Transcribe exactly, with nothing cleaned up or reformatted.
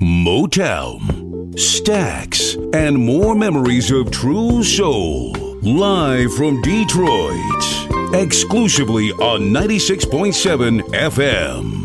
Motown, Stax, and more memories of true soul. Live from Detroit. Exclusively on ninety-six point seven F M.